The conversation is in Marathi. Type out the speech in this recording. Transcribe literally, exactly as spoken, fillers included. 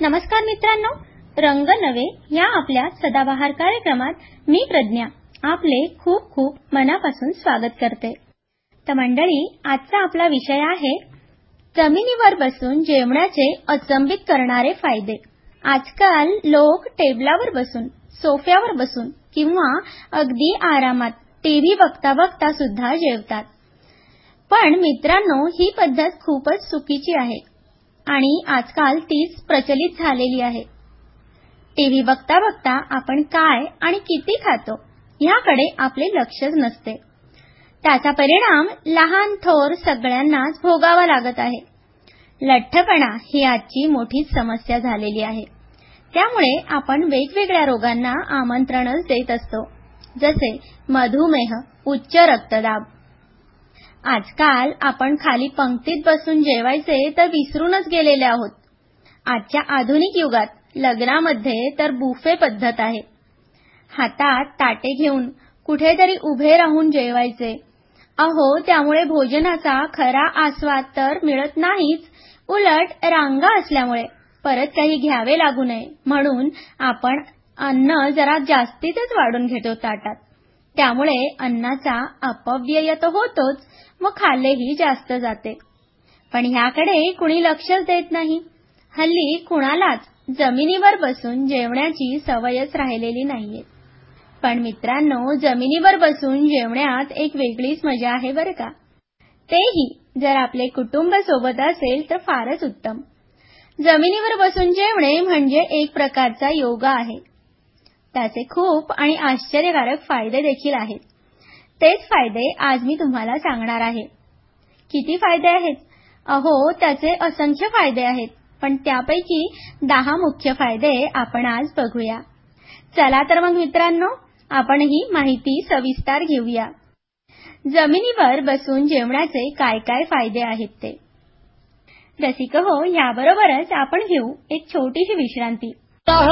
नमस्कार मित्रांनो, रंग नवे या आपल्या सदाबहार कार्यक्रमात मी प्रज्ञा आपले खूप खूप मनापासून स्वागत करते। तर मंडळी, आजचा आपला विषय आहे जमिनीवर बसून जेवणाचे अचंबित करणारे फायदे। आजकाल लोक टेबलावर बसून, सोफ्यावर बसून किंवा अगदी आरामात टीव्ही बघता बघता सुद्धा जेवतात। पण मित्रांनो, ही पद्धत खूपच चुकीची आहे आणि आजकाल तीच प्रचलित झालेली आहे। टीव्ही बघता बघता आपण काय आणि किती खातो याकडे आपले लक्षच नसते। त्याचा परिणाम लहान थोर सगळ्यांनाच भोगावा लागत आहे। लठ्ठपणा ही आजची मोठी समस्या झालेली आहे। त्यामुळे आपण वेगवेगळ्या रोगांना आमंत्रणच देत असतो, जसे मधुमेह, उच्च रक्तदाब। आजकाल आपण खाली पंक्तीत बसून जेवायचे तर विसरूनच गेलेले आहोत। आजच्या आधुनिक युगात लग्नामध्ये तर बुफे पद्धत आहे। हातात ताटे घेऊन कुठेतरी उभे राहून जेवायचे। अहो, त्यामुळे भोजनाचा खरा आस्वाद तर मिळत नाहीच, उलट रांगा असल्यामुळे परत काही घ्यावे लागू नये म्हणून आपण अन्न जरा जास्तीतच वाढून घेतो ताटात। त्यामुळे अन्नाचा अपव्यय तर होतोच, मग खाल्लेही जास्त जाते। पण ह्याकडे कुणी लक्षच देत नाही। हल्ली कुणालाच जमिनीवर बसून जेवण्याची सवयच राहिलेली नाहीये। पण मित्रांनो, जमिनीवर बसून जेवण्यात एक वेगळीच मजा आहे बरं का। तेही जर आपले कुटुंब सोबत असेल तर फारच उत्तम। जमिनीवर बसून जेवणे म्हणजे एक प्रकारचा योगा आहे। त्याचे खूप आणि आश्चर्यकारक फायदे देखील आहेत। तेच फायदे आज मी तुम्हाला सांगणार आहे। किती फायदे आहेत? अहो, त्याचे असंख्य फायदे आहेत, पण त्यापैकी दहा मुख्य फायदे आपण आज बघूया। चला तर मग मित्रांनो, आपण ही माहिती सविस्तर घेऊया। जमिनीवर बसून जेवण्याचे काय काय फायदे आहेत ते। रसिक हो, याबरोबरच आपण घेऊ एक छोटीशी विश्रांती।